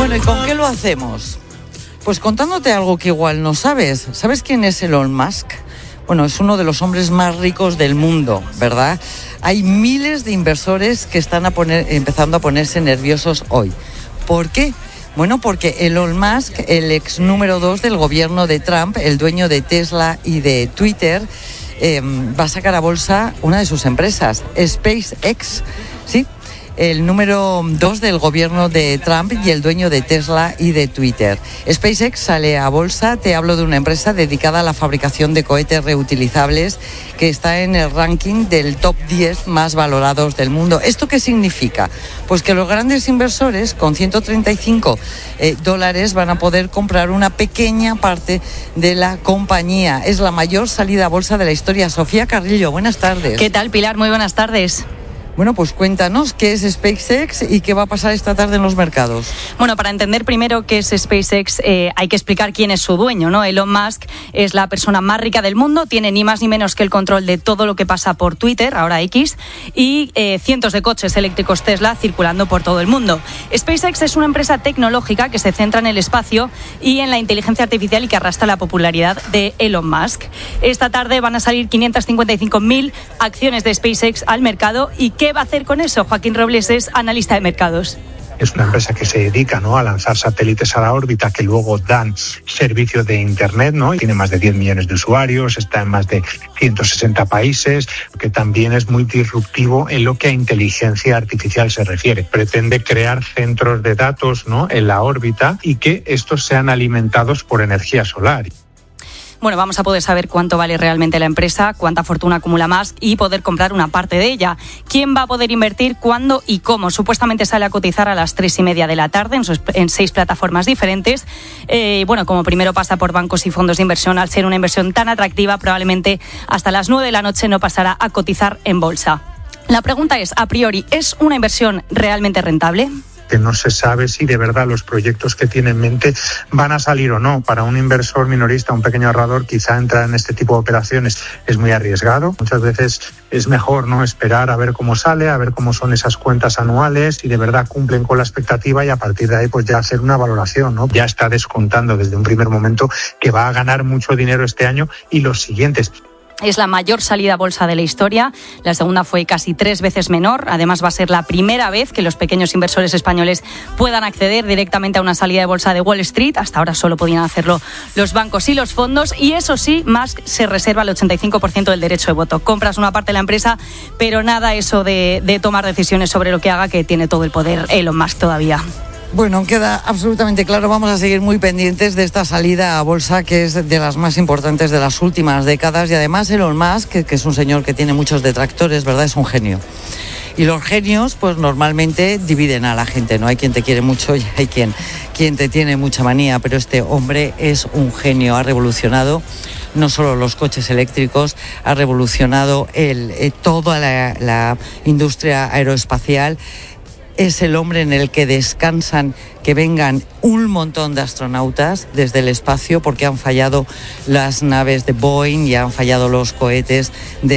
Bueno, ¿y con qué lo hacemos? Pues contándote algo que igual no sabes. ¿Sabes quién es Elon Musk? Bueno, es uno de los hombres más ricos del mundo, ¿verdad? Hay miles de inversores que están empezando a ponerse nerviosos hoy. ¿Por qué? Bueno, porque Elon Musk, el ex número 2 del gobierno de Trump, el dueño de Tesla y de Twitter, va a sacar a bolsa una de sus empresas, SpaceX, ¿sí? El número 2 del gobierno de Trump y el dueño de Tesla y de Twitter. SpaceX sale a bolsa. Te hablo de una empresa dedicada a la fabricación de cohetes reutilizables que está en el ranking del top 10 más valorados del mundo. ¿Esto qué significa? Pues que los grandes inversores con $135 van a poder comprar una pequeña parte de la compañía. Es la mayor salida a bolsa de la historia. Sofía Carrillo, buenas tardes. ¿Qué tal, Pilar? Muy buenas tardes. Bueno, pues cuéntanos qué es SpaceX y qué va a pasar esta tarde en los mercados. Bueno, para entender primero qué es SpaceX, hay que explicar quién es su dueño, ¿no? Elon Musk es la persona más rica del mundo, tiene ni más ni menos que el control de todo lo que pasa por Twitter, ahora X, y cientos de coches eléctricos Tesla circulando por todo el mundo. SpaceX es una empresa tecnológica que se centra en el espacio y en la inteligencia artificial y que arrastra la popularidad de Elon Musk. Esta tarde van a salir 555.000 acciones de SpaceX al mercado. ¿Y qué va a hacer con eso? Joaquín Robles es analista de mercados. Es una empresa que se dedica, ¿no?, a lanzar satélites a la órbita que luego dan servicio de Internet, ¿no? Tiene más de 10 millones de usuarios, está en más de 160 países, que también es muy disruptivo en lo que a inteligencia artificial se refiere. Pretende crear centros de datos, ¿no?, en la órbita y que estos sean alimentados por energía solar. Bueno, vamos a poder saber cuánto vale realmente la empresa, cuánta fortuna acumula Musk y poder comprar una parte de ella. ¿Quién va a poder invertir, cuándo y cómo? Supuestamente sale a cotizar a las 3:30 de la tarde en 6 plataformas diferentes. Bueno, como primero pasa por bancos y fondos de inversión, al ser una inversión tan atractiva, probablemente hasta las 9 de la noche no pasará a cotizar en bolsa. La pregunta es, a priori, ¿es una inversión realmente rentable? Que no se sabe si de verdad los proyectos que tiene en mente van a salir o no. Para un inversor minorista, un pequeño ahorrador, quizá entrar en este tipo de operaciones es muy arriesgado. Muchas veces es mejor, ¿no?, esperar a ver cómo sale, a ver cómo son esas cuentas anuales, y de verdad cumplen con la expectativa, y a partir de ahí pues ya hacer una valoración, ¿no? Ya está descontando desde un primer momento que va a ganar mucho dinero este año y los siguientes. Es la mayor salida a bolsa de la historia. La segunda fue casi 3 veces menor. Además, va a ser la primera vez que los pequeños inversores españoles puedan acceder directamente a una salida de bolsa de Wall Street. Hasta ahora solo podían hacerlo los bancos y los fondos. Y eso sí, Musk se reserva el 85% del derecho de voto. Compras una parte de la empresa, pero nada eso de tomar decisiones sobre lo que haga, que tiene todo el poder Elon Musk todavía. Bueno, queda absolutamente claro. Vamos a seguir muy pendientes de esta salida a bolsa, que es de las más importantes de las últimas décadas. Y además Elon Musk, que es un señor que tiene muchos detractores, ¿verdad? Es un genio. Y los genios, pues normalmente dividen a la gente, ¿no? Hay quien te quiere mucho y hay quien te tiene mucha manía. Pero este hombre es un genio. Ha revolucionado no solo los coches eléctricos, ha revolucionado toda la industria aeroespacial. Es el hombre en el que descansan que vengan un montón de astronautas desde el espacio, porque han fallado las naves de Boeing y han fallado los cohetes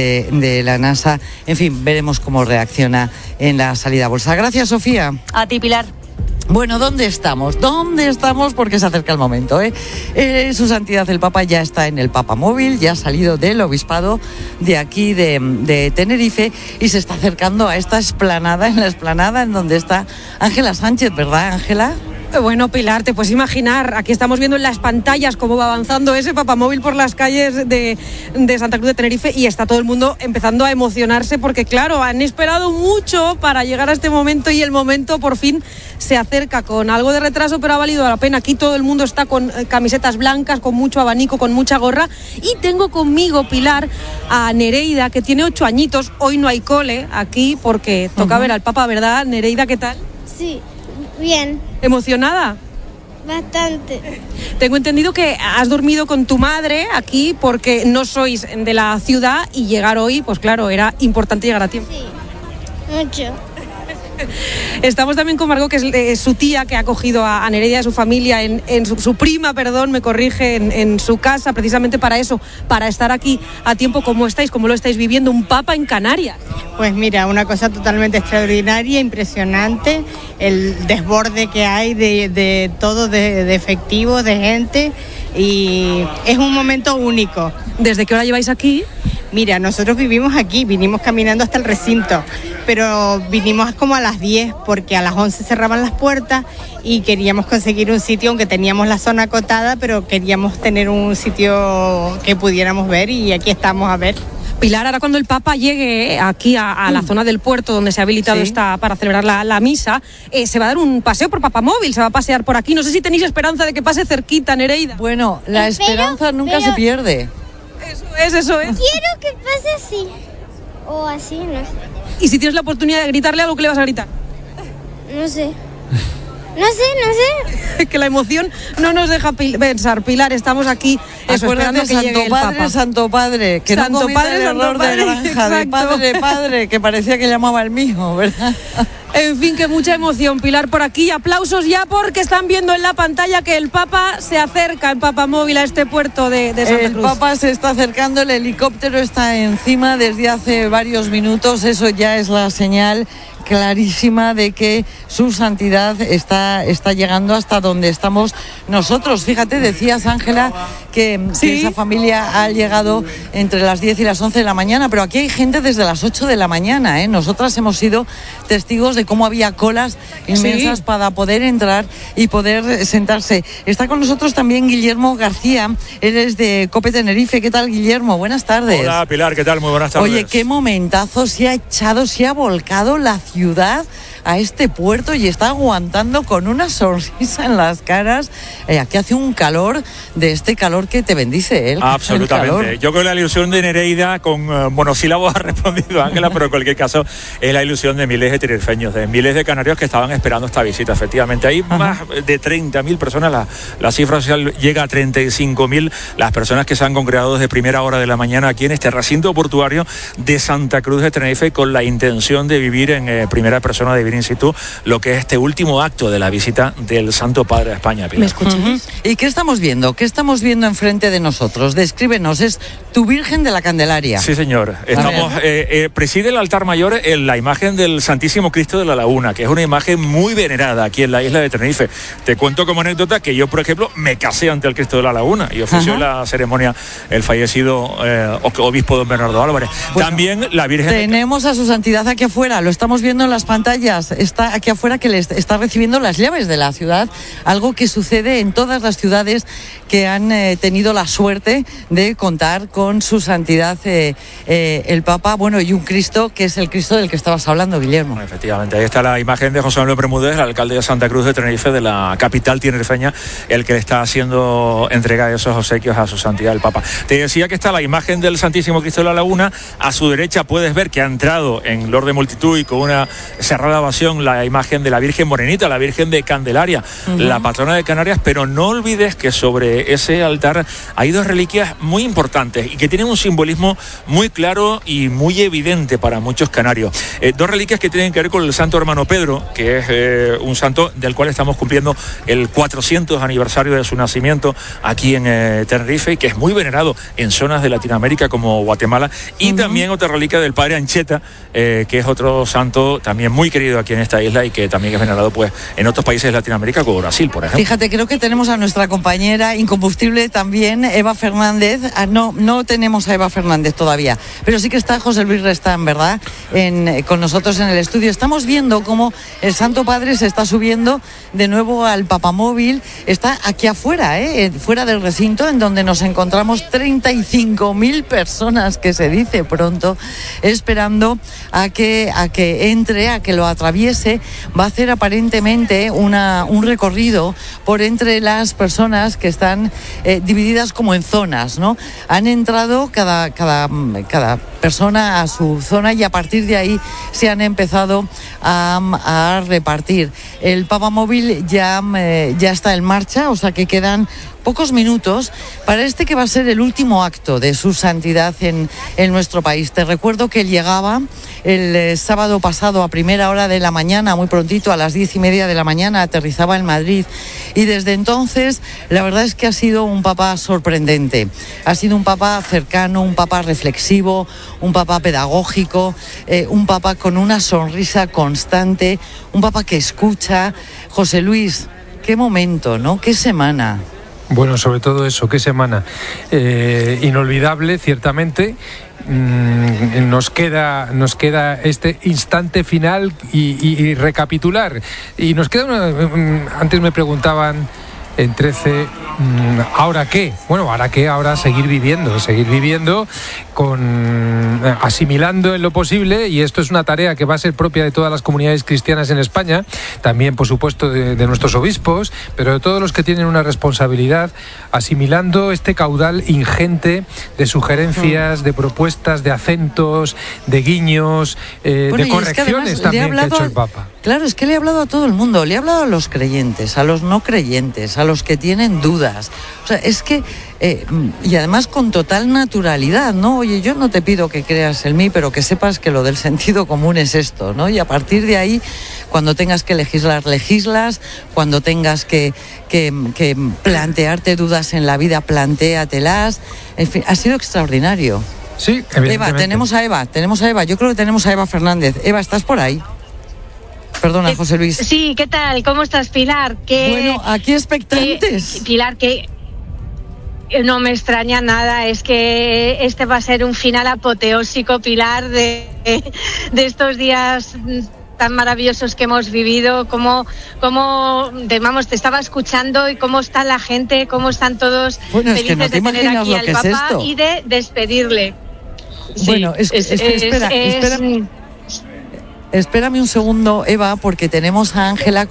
de la NASA. En fin, veremos cómo reacciona en la salida a bolsa. Gracias, Sofía. A ti, Pilar. Bueno, ¿dónde estamos? ¿Dónde estamos? Porque se acerca el momento, ¿eh? Su Santidad el Papa ya está en el Papamóvil, ya ha salido del obispado de aquí de Tenerife y se está acercando a esta explanada, en donde está Ángela Sánchez, ¿verdad, Ángela? Bueno, Pilar, te puedes imaginar, aquí estamos viendo en las pantallas cómo va avanzando ese papamóvil por las calles de Santa Cruz de Tenerife, y está todo el mundo empezando a emocionarse porque, claro, han esperado mucho para llegar a este momento y el momento por fin se acerca, con algo de retraso, pero ha valido la pena. Aquí todo el mundo está con camisetas blancas, con mucho abanico, con mucha gorra, y tengo conmigo, Pilar, a Nereida, que tiene 8 añitos. Hoy no hay cole aquí porque toca ver al Papa, ¿verdad? Nereida, ¿qué tal? Sí. Bien. ¿Emocionada? Bastante. Tengo entendido que has dormido con tu madre aquí porque no sois de la ciudad y llegar hoy, pues claro, era importante llegar a tiempo. Sí, mucho. Estamos también con Margot, que es su tía, que ha acogido a Nereida y a su familia, en su prima, me corrige, en su casa, precisamente para eso, para estar aquí a tiempo. ¿Cómo lo estáis viviendo? Un papa en Canarias. Pues mira, una cosa totalmente extraordinaria, impresionante, el desborde que hay de todo, de efectivo, de gente, y es un momento único. ¿Desde qué hora lleváis aquí? Mira, nosotros vivimos aquí, vinimos caminando hasta el recinto, pero vinimos como a las 10 porque a las 11 cerraban las puertas y queríamos conseguir un sitio, aunque teníamos la zona acotada, pero queríamos tener un sitio que pudiéramos ver y aquí estamos a ver. Pilar, ahora cuando el Papa llegue aquí a la zona del puerto donde se ha habilitado esta para celebrar la misa, se va a dar un paseo por Papamóvil, se va a pasear por aquí. No sé si tenéis esperanza de que pase cerquita, Nereida. Bueno, la esperanza nunca se pierde. Eso es. Quiero que pase así. O así, no sé. ¿Y si tienes la oportunidad de gritarle algo, qué le vas a gritar? No sé. No sé. Que la emoción no nos deja pensar. Pilar, estamos aquí esperando que llegue el Papa. Santo Padre, que Santo no cometa Padre, el Santo error Padre, de granja, de exacto. padre, que parecía que llamaba el mijo, ¿verdad? En fin, que mucha emoción, Pilar, por aquí. Aplausos ya porque están viendo en la pantalla que el Papa se acerca en Papamóvil a este puerto de Santa Cruz. El Papa se está acercando, el helicóptero está encima desde hace varios minutos, eso ya es la señal clarísima de que su santidad está llegando hasta donde estamos nosotros. Fíjate, decías, Ángela, que esa familia ha llegado entre las 10 y las 11 de la mañana, pero aquí hay gente desde las 8 de la mañana, ¿eh? Nosotras hemos sido testigos de cómo había colas inmensas para poder entrar y poder sentarse. Está con nosotros también Guillermo García, él es de COPE Tenerife. ¿Qué tal, Guillermo? Buenas tardes. Hola, Pilar, ¿qué tal? Muy buenas tardes. Oye, qué momentazo, se ha volcado la ciudad a este puerto y está aguantando con una sonrisa en las caras. Aquí hace un calor, de este calor que te bendice, ¿eh? Absolutamente. Yo creo que la ilusión de Nereida con monosílabos ha respondido Ángela, pero en cualquier caso es la ilusión de miles de tinerfeños, de miles de canarios que estaban esperando esta visita. Efectivamente, hay más de 30.000 personas, la cifra oficial llega a 35.000 las personas que se han congregado desde primera hora de la mañana aquí en este recinto portuario de Santa Cruz de Tenerife, con la intención de vivir en primera persona, de vivir in situ lo que es este último acto de la visita del Santo Padre a España. Pilar. ¿Me escucháis? ¿Y qué estamos viendo? ¿Qué estamos viendo enfrente de nosotros? Descríbenos, es tu Virgen de la Candelaria. Sí, señor. Estamos, preside el altar mayor la imagen del Santísimo Cristo de la Laguna, que es una imagen muy venerada aquí en la isla de Tenerife. Te cuento como anécdota que yo, por ejemplo, me casé ante el Cristo de la Laguna y ofició la ceremonia el fallecido obispo don Bernardo Álvarez. Pues también la Virgen... Tenemos a su santidad aquí afuera, lo estamos viendo en las pantallas. Está aquí afuera, que le está recibiendo las llaves de la ciudad, algo que sucede en todas las ciudades que han tenido la suerte de contar con su santidad el Papa, bueno, y un Cristo que es el Cristo del que estabas hablando, Guillermo. Efectivamente, ahí está la imagen de José Manuel Bermúdez, el alcalde de Santa Cruz de Tenerife, de la capital tinerfeña, el que le está haciendo entrega de esos obsequios a su santidad el Papa. Te decía que está la imagen del Santísimo Cristo de la Laguna, a su derecha puedes ver que ha entrado en lord de multitud y con una cerrada ovación la imagen de la Virgen Morenita, la Virgen de Candelaria, la patrona de Canarias, pero no olvides que sobre ese altar hay dos reliquias muy importantes y que tienen un simbolismo muy claro y muy evidente para muchos canarios. Dos reliquias que tienen que ver con el santo hermano Pedro, que es un santo del cual estamos cumpliendo el 400 aniversario de su nacimiento aquí en Tenerife, y que es muy venerado en zonas de Latinoamérica como Guatemala, y también otra reliquia del padre Ancheta, que es otro santo también muy querido aquí en esta isla y que también es venerado pues en otros países de Latinoamérica como Brasil, por ejemplo. Fíjate, creo que tenemos a nuestra compañera incombustible también, Eva Fernández. No tenemos a Eva Fernández todavía, pero sí que está José Luis Restán, ¿verdad? Con nosotros en el estudio. Estamos viendo cómo el Santo Padre se está subiendo de nuevo al Papamóvil. Está aquí afuera, fuera del recinto, en donde nos encontramos 35.000 personas, que se dice pronto, esperando a que entre, a que lo atraviese. Va a hacer aparentemente un recorrido por entre las personas que están divididas como en zonas, ¿no? Han entrado cada persona a su zona, y a partir de ahí se han empezado a repartir. El Papa Móvil ya está en marcha, o sea que quedan pocos minutos para este que va a ser el último acto de su santidad en nuestro país. Te recuerdo que él llegaba el sábado pasado a primera hora de la mañana, muy prontito, a las 10:30 de la mañana, aterrizaba en Madrid, y desde entonces la verdad es que ha sido un papa sorprendente. Ha sido un papa cercano, un papa reflexivo, un papa pedagógico, un papa con una sonrisa constante, un papa que escucha. José Luis, qué momento, ¿no? Qué semana. Bueno, sobre todo eso, qué semana. Inolvidable, ciertamente. Nos queda este instante final y recapitular. Y nos queda antes me preguntaban en 13, ¿ahora qué? Bueno, ¿ahora qué? Ahora seguir viviendo asimilando en lo posible, y esto es una tarea que va a ser propia de todas las comunidades cristianas en España, también por supuesto de nuestros obispos, pero de todos los que tienen una responsabilidad, asimilando este caudal ingente de sugerencias, de propuestas, de acentos, de guiños, de correcciones también que ha hecho el Papa. Claro, es que le he hablado a todo el mundo, le he hablado a los creyentes, a los no creyentes, a los que tienen dudas. O sea, es que, y además con total naturalidad, ¿no? Oye, yo no te pido que creas en mí, pero que sepas que lo del sentido común es esto, ¿no? Y a partir de ahí, cuando tengas que legislar, legislas, cuando tengas que plantearte dudas en la vida, plantéatelas. En fin, ha sido extraordinario. Sí, evidentemente. Tenemos a Eva, yo creo que tenemos a Eva Fernández. Eva, ¿estás por ahí? Perdona, José Luis. Sí, ¿qué tal? ¿Cómo estás, Pilar? Bueno, aquí expectantes. Pilar, que no me extraña nada, es que este va a ser un final apoteósico, Pilar, de estos días tan maravillosos que hemos vivido, te estaba escuchando y cómo está la gente, cómo están todos felices de tener aquí al Papa y de despedirle. Bueno, espérame un segundo, Eva, porque tenemos a Ángela